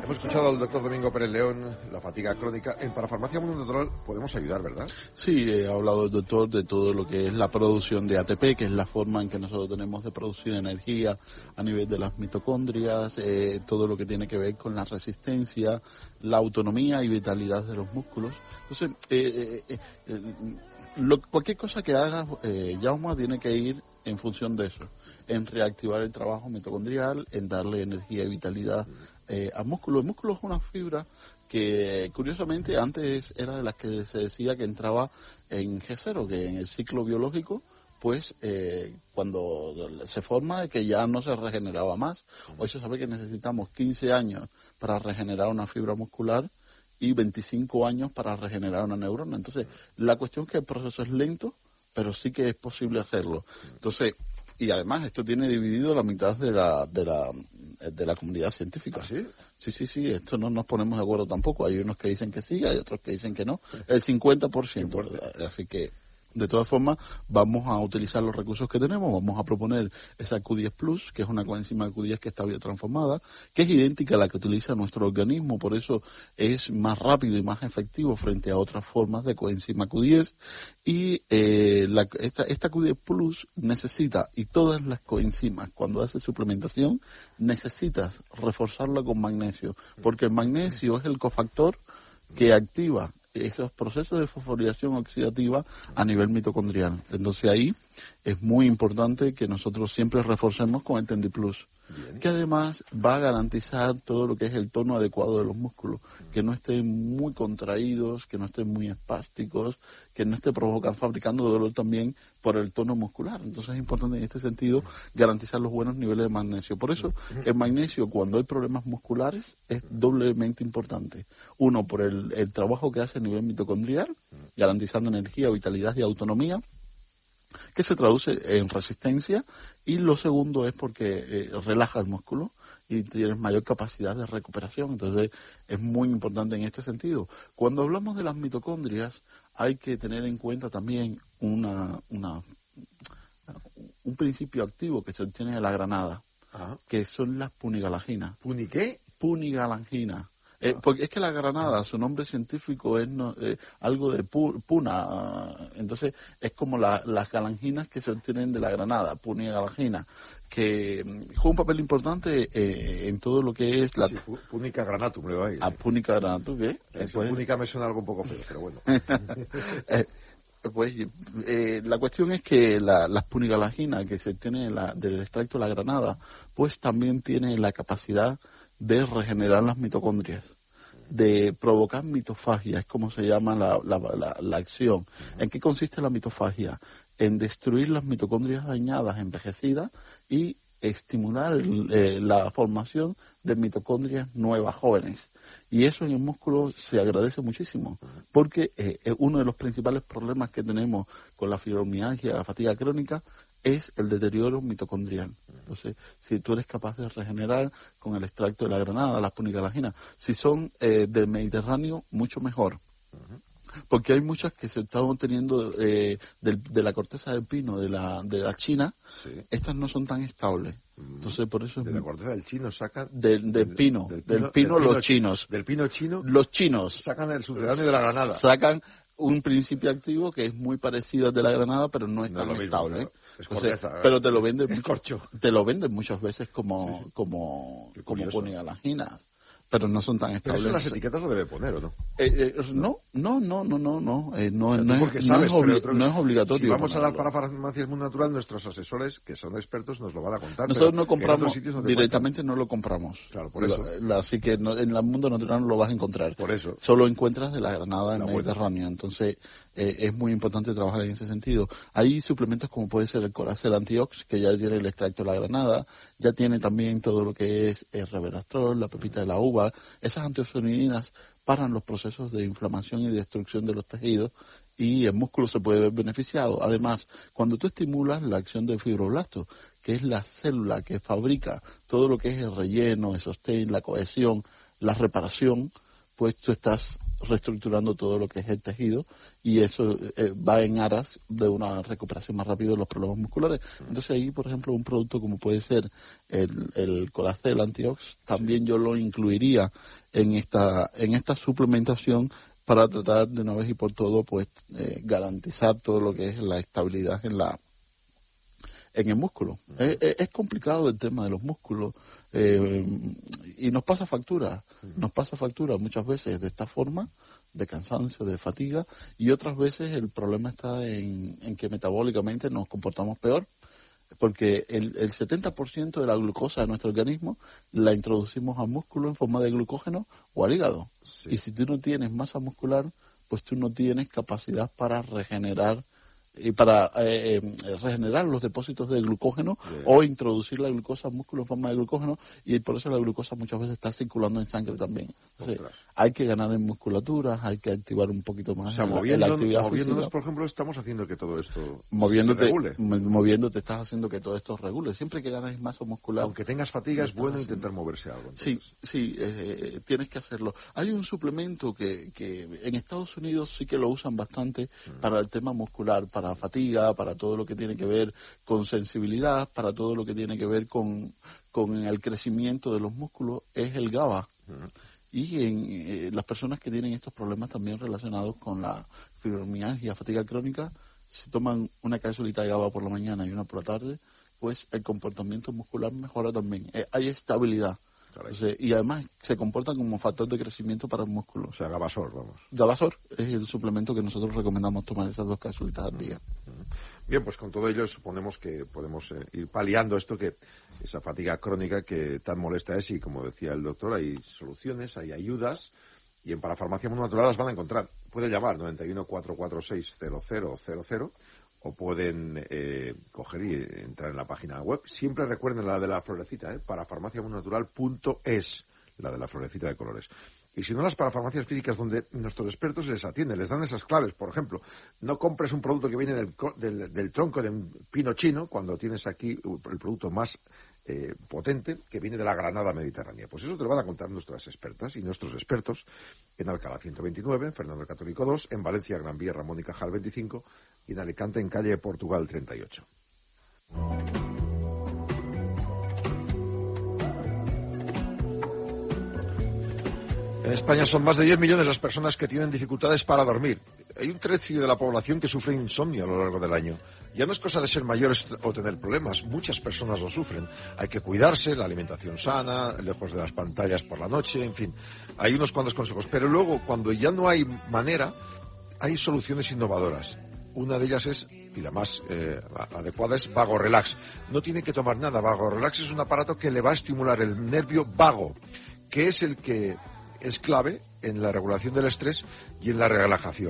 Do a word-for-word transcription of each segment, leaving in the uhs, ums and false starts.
Hemos escuchado al doctor Domingo Pérez León, la fatiga crónica. En Parafarmacia Mundo Natural podemos ayudar, ¿verdad? Sí, he hablado el doctor de todo lo que es la producción de A T P, que es la forma en que nosotros tenemos de producir energía a nivel de las mitocondrias, eh, todo lo que tiene que ver con la resistencia, la autonomía y vitalidad de los músculos. Entonces, eh, eh, eh, lo, cualquier cosa que haga, eh, Jaume, tiene que ir en función de eso, en reactivar el trabajo mitocondrial, en darle energía y vitalidad eh, al músculo. El músculo es una fibra que, curiosamente, antes era de las que se decía que entraba en G cero, que en el ciclo biológico, pues eh, cuando se forma, que ya no se regeneraba más. Hoy se sabe que necesitamos quince años para regenerar una fibra muscular y veinticinco años para regenerar una neurona. Entonces, la cuestión es que el proceso es lento, pero sí que es posible hacerlo. Entonces, y además esto tiene dividido la mitad de la de la de la comunidad científica. ¿Ah, sí? Sí, sí, sí, esto no nos ponemos de acuerdo tampoco. Hay unos que dicen que sí, hay otros que dicen que no. El cincuenta por ciento. Así que, de todas formas, vamos a utilizar los recursos que tenemos, vamos a proponer esa Q diez Plus, que es una coenzima Q diez que está biotransformada, que es idéntica a la que utiliza nuestro organismo, por eso es más rápido y más efectivo frente a otras formas de coenzima Q diez. Y eh, la, esta, esta Q diez Plus necesita, y todas las coenzimas, cuando hace suplementación, necesitas reforzarla con magnesio, porque el magnesio es el cofactor que activa esos procesos de fosforilación oxidativa a nivel mitocondrial. Entonces ahí es muy importante que nosotros siempre reforcemos con el TendiPlus, que además va a garantizar todo lo que es el tono adecuado de los músculos, que no estén muy contraídos, que no estén muy espásticos, que no esté provocando, fabricando dolor también por el tono muscular. Entonces es importante en este sentido garantizar los buenos niveles de magnesio. Por eso el magnesio, cuando hay problemas musculares, es doblemente importante. Uno, por el, el trabajo que hace a nivel mitocondrial, garantizando energía, vitalidad y autonomía, que se traduce en resistencia, y lo segundo es porque eh, relaja el músculo y tienes mayor capacidad de recuperación. Entonces es muy importante en este sentido. Cuando hablamos de las mitocondrias hay que tener en cuenta también una, una un principio activo que se obtiene de la granada. Ajá. Que son las punigalaginas. ¿Puni qué? Punigalaginas. Eh, porque es que la granada, su nombre científico es no, eh, algo de pu, puna, entonces es como la, las galanginas que se obtienen de la granada, punigalagina, que juega un papel importante eh, en todo lo que es la... Sí, punica granatum, le va a ir. ¿A punica granatum qué? Eh, pues... Punica me suena algo un poco feo, pero bueno. eh, Pues eh, la cuestión es que la, las punigalaginas que se obtienen la, del extracto de la granada, pues también tienen la capacidad de regenerar las mitocondrias, de provocar mitofagia, es como se llama la, la, la, la acción. Uh-huh. ¿En qué consiste la mitofagia? En destruir las mitocondrias dañadas, envejecidas, y estimular el, eh, la formación de mitocondrias nuevas, jóvenes. Y eso en el músculo se agradece muchísimo, porque eh, uno de los principales problemas que tenemos con la fibromialgia, la fatiga crónica, es el deterioro mitocondrial. Entonces, si tú eres capaz de regenerar con el extracto de la granada, las punigalaginas, si son eh, del Mediterráneo, mucho mejor. Porque hay muchas que se están obteniendo eh, de, de la corteza del pino de la de la China, sí. Estas no son tan estables. Entonces, por eso... De la corteza del chino sacan... Del, del, pino, del, pino, del pino, del pino los chinos. Del pino chino... Los chinos. Sacan el sucedáneo de la granada. Sacan un principio activo que es muy parecido al de la granada, pero no es no tan es mismo, estable. Claro. Es corteza, Entonces, pero te lo venden... Es corcho. Te lo venden muchas veces como, sí, sí. como, como punigalaginas. Pero no son tan estables. Pero eso las etiquetas lo debe poner, ¿o no? Eh, eh, no, no, no, no, no, no, eh, no, o sea, no, es, sabes, no, es obli- otro, no es obligatorio. Si vamos a la Parafarmacias Mundo Natural, nuestros asesores, que son expertos, nos lo van a contar. Nosotros no compramos, no directamente cuentan. No lo compramos. Claro, por eso. La, la, así que no, en el Mundo Natural no lo vas a encontrar. Por eso. Solo encuentras de la granada en el Mediterráneo. Entonces, eh, es muy importante trabajar en ese sentido. Hay suplementos como puede ser el Coracel Antiox, que ya tiene el extracto de la granada, ya tiene también todo lo que es el Resveratrol, la pepita de la uva. Esas antiocianinas paran los procesos de inflamación y destrucción de los tejidos, y el músculo se puede ver beneficiado. Además, cuando tú estimulas la acción del fibroblasto, que es la célula que fabrica todo lo que es el relleno, el sostén, la cohesión, la reparación, pues tú estás reestructurando todo lo que es el tejido y eso eh, va en aras de una recuperación más rápida de los problemas musculares. Entonces ahí, por ejemplo, un producto como puede ser el, el Colacel Antiox, también yo lo incluiría en esta en esta suplementación para tratar de una vez y por todo, pues eh, garantizar todo lo que es la estabilidad en la en el músculo. Uh-huh. Es, es complicado el tema de los músculos eh, y nos pasa factura, uh-huh. nos pasa factura muchas veces de esta forma, de cansancio, de fatiga, y otras veces el problema está en, en que metabólicamente nos comportamos peor, porque el, el setenta por ciento de la glucosa de nuestro organismo la introducimos al músculo en forma de glucógeno o al hígado. Sí. Y si tú no tienes masa muscular, pues tú no tienes capacidad para regenerar y para eh, eh, regenerar los depósitos de glucógeno yeah. o introducir la glucosa al músculo en forma de glucógeno, y por eso la glucosa muchas veces está circulando en sangre también. Entonces, hay que ganar en musculatura, hay que activar un poquito más o sea, en la, moviendo, en la actividad moviéndonos, física. Por ejemplo, estamos haciendo que todo esto moviéndote, se regule. Moviéndote estás haciendo que todo esto regule. Siempre que ganas masa muscular... Aunque tengas fatiga, es bueno haciendo. intentar moverse algo. Entonces. Sí, sí, eh, tienes que hacerlo. Hay un suplemento que, que en Estados Unidos sí que lo usan bastante mm. para el tema muscular, para fatiga, para todo lo que tiene que ver con sensibilidad, para todo lo que tiene que ver con, con el crecimiento de los músculos, es el GABA. Uh-huh. Y en eh, las personas que tienen estos problemas también relacionados con la fibromialgia, fatiga crónica, si toman una capsulita de GABA por la mañana y una por la tarde, pues el comportamiento muscular mejora también. Eh, hay estabilidad. Entonces, y además se comportan como factor de crecimiento para el músculo. O sea, Gabasor, vamos. Gabasor es el suplemento que nosotros recomendamos tomar esas dos capsulitas al día. Bien, pues con todo ello suponemos que podemos eh, ir paliando esto, que esa fatiga crónica que tan molesta es, y como decía el doctor, hay soluciones, hay ayudas, y en Parafarmacia Mundo Natural las van a encontrar. Pueden llamar noventa y uno, cuatrocientos cuarenta y seis, cero cero cero cero, o pueden eh, coger y entrar en la página web. Siempre recuerden la de la florecita, ¿eh? parafarmacia mundo natural punto es, la de la florecita de colores. Y si no, las parafarmacias físicas donde nuestros expertos les atienden, les dan esas claves. Por ejemplo, no compres un producto que viene del, del, del tronco de un pino chino cuando tienes aquí el producto más eh, potente que viene de la granada mediterránea. Pues eso te lo van a contar nuestras expertas y nuestros expertos en Alcalá ciento veintinueve, en Fernando el Católico dos, en Valencia, Gran Vía, Ramón y Cajal veinticinco, y en Alicante, en calle Portugal treinta y ocho. En España son más de diez millones las personas que tienen dificultades para dormir. Hay un tercio de la población que sufre insomnio a lo largo del año. Ya no es cosa de ser mayores o tener problemas, muchas personas lo sufren. Hay que cuidarse, la alimentación sana, lejos de las pantallas por la noche, en fin. Hay unos cuantos consejos. Pero luego, cuando ya no hay manera, hay soluciones innovadoras. Una de ellas es, y la más eh, adecuada, es Vago Relax. No tiene que tomar nada. Vago Relax es un aparato que le va a estimular el nervio vago, que es el que es clave en la regulación del estrés y en la relajación.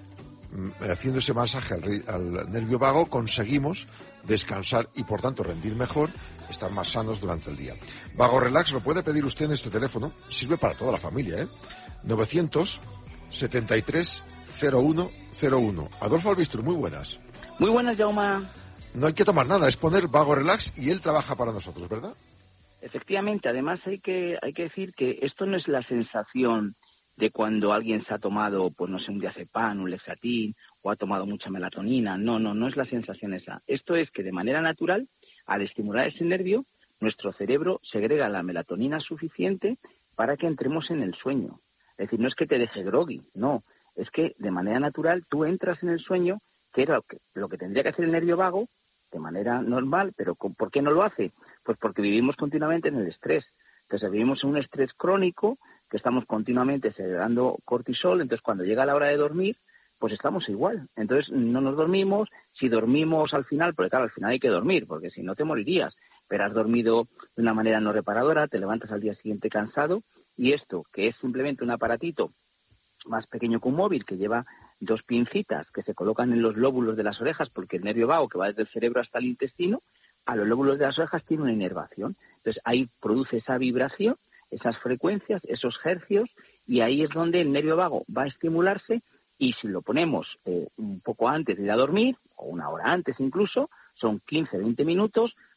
Haciendo ese masaje al, al nervio vago conseguimos descansar y por tanto rendir mejor, estar más sanos durante el día. Vago Relax lo puede pedir usted en este teléfono, sirve para toda la familia, ¿eh? novecientos setenta y tres cero uno cero uno. Adolfo Albistro, muy buenas. Muy buenas, Jaume. No hay que tomar nada, es poner Vago Relax y él trabaja para nosotros, ¿verdad? Efectivamente, además hay que hay que decir que esto no es la sensación de cuando alguien se ha tomado, pues no sé, un diazepam, un Lexatin, o ha tomado mucha melatonina. No, no, no es la sensación esa. Esto es que de manera natural, al estimular ese nervio, nuestro cerebro segrega la melatonina suficiente para que entremos en el sueño. Es decir, no es que te deje groggy, no. Es que de manera natural tú entras en el sueño, que era lo que, lo que tendría que hacer el nervio vago, de manera normal, pero ¿por qué no lo hace? Pues porque vivimos continuamente en el estrés. Entonces vivimos en un estrés crónico, que estamos continuamente segregando cortisol, entonces cuando llega la hora de dormir, pues estamos igual. Entonces no nos dormimos, si dormimos al final, porque claro, al final hay que dormir, porque si no te morirías, pero has dormido de una manera no reparadora, te levantas al día siguiente cansado, y esto, que es simplemente un aparatito más pequeño que un móvil, que lleva dos pincitas que se colocan en los lóbulos de las orejas, porque el nervio vago, que va desde el cerebro hasta el intestino, a los lóbulos de las orejas tiene una inervación. Entonces ahí produce esa vibración, esas frecuencias, esos hercios, y ahí es donde el nervio vago va a estimularse, y si lo ponemos eh, un poco antes de ir a dormir, o una hora antes incluso, son quince a veinte minutos,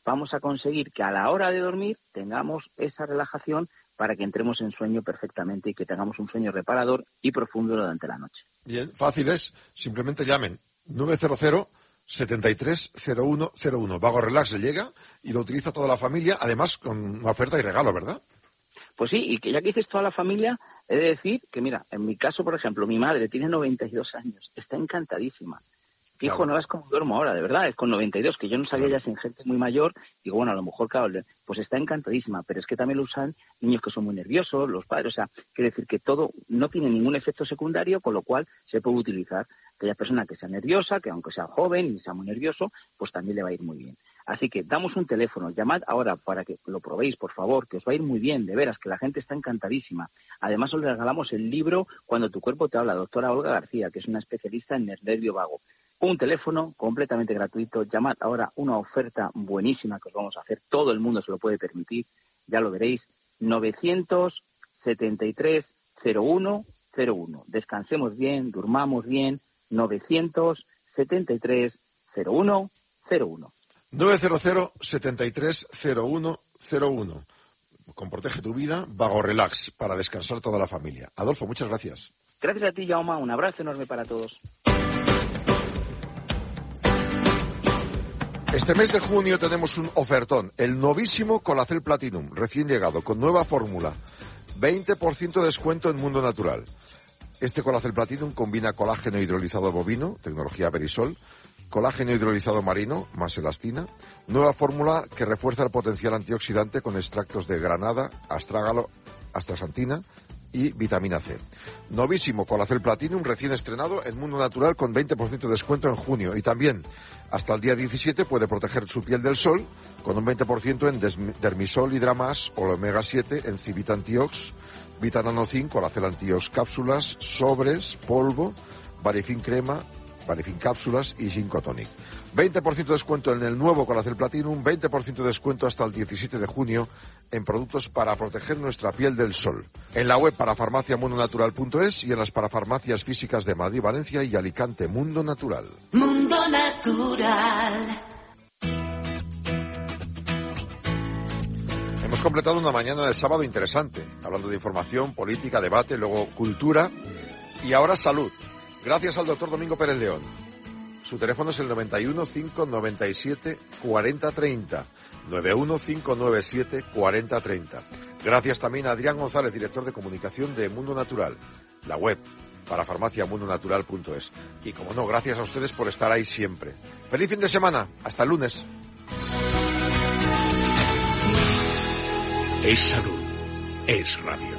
vamos a conseguir que a la hora de dormir tengamos esa relajación para que entremos en sueño perfectamente y que tengamos un sueño reparador y profundo durante la noche. Bien, fácil es, simplemente llamen nueve cero cero, setenta y tres, cero uno cero uno. Vago Relax le llega y lo utiliza toda la familia, además con una oferta y regalo, ¿verdad? Pues sí, y que ya que dices toda la familia, he de decir que, mira, en mi caso, por ejemplo, mi madre tiene noventa y dos años, está encantadísima. Hijo, claro. No es como duermo ahora, de verdad, es con noventa y dos, que yo no sabía ya sin gente muy mayor. Digo, bueno, a lo mejor, claro, pues está encantadísima, pero es que también lo usan niños que son muy nerviosos, los padres, o sea, quiere decir que todo no tiene ningún efecto secundario, con lo cual se puede utilizar. Aquella persona que sea nerviosa, que aunque sea joven y sea muy nervioso, pues también le va a ir muy bien. Así que damos un teléfono, llamad ahora para que lo probéis, por favor, que os va a ir muy bien, de veras, que la gente está encantadísima. Además, os regalamos el libro Cuando tu cuerpo te habla, doctora Olga García, que es una especialista en el nervio vago. Un teléfono completamente gratuito, llamad ahora, una oferta buenísima que os vamos a hacer, todo el mundo se lo puede permitir, ya lo veréis, novecientos setenta y tres, cero uno cero uno. Descansemos bien, durmamos bien, novecientos setenta y tres, cero uno cero uno. nueve cero cero, setenta y tres, cero uno cero uno. Con Protege tu Vida, Vago Relax, para descansar toda la familia. Adolfo, muchas gracias. Gracias a ti, Jaume, un abrazo enorme para todos. Este mes de junio tenemos un ofertón, el novísimo Colacel Platinum, recién llegado, con nueva fórmula, veinte por ciento de descuento en Mundo Natural. Este Colacel Platinum combina colágeno hidrolizado bovino, tecnología Verisol, colágeno hidrolizado marino, más elastina, nueva fórmula que refuerza el potencial antioxidante con extractos de granada, astrágalo, astaxantina y vitamina C. Novísimo Colacel Platinum, recién estrenado en Mundo Natural con veinte por ciento de descuento en junio. Y también, hasta el día diecisiete, puede proteger su piel del sol con un veinte por ciento en Dermisol, Hidramas o Omega siete, en Civita Antiox, Vitananocinc, Colacel Antiox cápsulas, sobres, polvo, Varifin crema, Varifin cápsulas y Ginkgo Tonic. veinte por ciento de descuento en el nuevo Colacel Platinum, veinte por ciento de descuento hasta el diecisiete de junio en productos para proteger nuestra piel del sol. En la web parafarmaciamundonatural punto es y en las parafarmacias físicas de Madrid, Valencia y Alicante. Mundo Natural. Mundo Natural. Hemos completado una mañana de sábado interesante, hablando de información, política, debate, luego cultura y ahora salud. Gracias al doctor Domingo Pérez León. Su teléfono es el noventa y uno, cinco noventa y siete, cuarenta treinta. noventa y uno, cinco noventa y siete, cuarenta treinta. Gracias también a Adrián González, director de comunicación de Mundo Natural, la web para farmaciamundonatural punto es. Y como no, gracias a ustedes por estar ahí siempre. Feliz fin de semana. Hasta el lunes. Es salud. Es radio.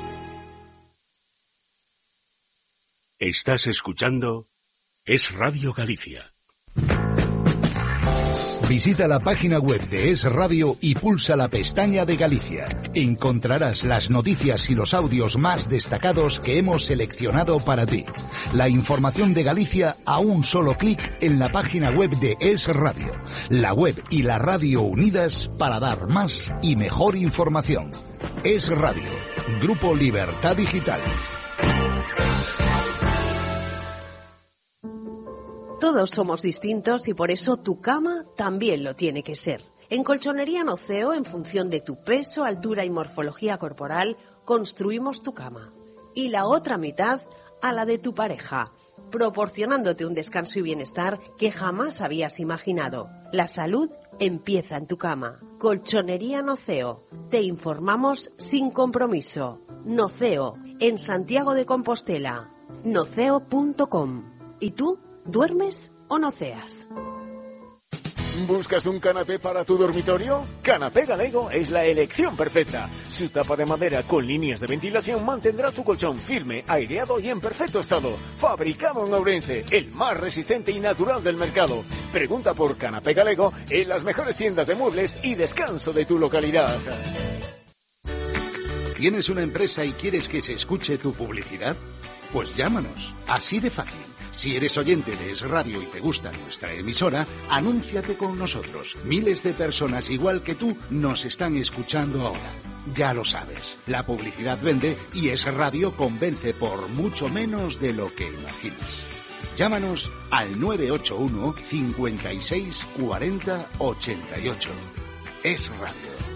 Estás escuchando Es Radio Galicia. Visita la página web de Es Radio y pulsa la pestaña de Galicia. Encontrarás las noticias y los audios más destacados que hemos seleccionado para ti. La información de Galicia a un solo clic en la página web de Es Radio. La web y la radio unidas para dar más y mejor información. Es Radio. Grupo Libertad Digital. Todos somos distintos y por eso tu cama también lo tiene que ser. En Colchonería Noceo, en función de tu peso, altura y morfología corporal, construimos tu cama. Y la otra mitad a la de tu pareja, proporcionándote un descanso y bienestar que jamás habías imaginado. La salud empieza en tu cama. Colchonería Noceo. Te informamos sin compromiso. Noceo, en Santiago de Compostela. noceo punto com. ¿Y tú? ¿Duermes o noceas? ¿Buscas un canapé para tu dormitorio? Canapé Galego es la elección perfecta. Su tapa de madera con líneas de ventilación mantendrá tu colchón firme, aireado y en perfecto estado. Fabricado en Ourense, el más resistente y natural del mercado. Pregunta por Canapé Galego en las mejores tiendas de muebles y descanso de tu localidad. ¿Tienes una empresa y quieres que se escuche tu publicidad? Pues llámanos, así de fácil. Si eres oyente de Es Radio y te gusta nuestra emisora, anúnciate con nosotros. Miles de personas igual que tú nos están escuchando ahora. Ya lo sabes, la publicidad vende y Es Radio convence por mucho menos de lo que imaginas. Llámanos al nueve ocho uno cincuenta y seis cuarenta ochenta y ocho. Es Radio.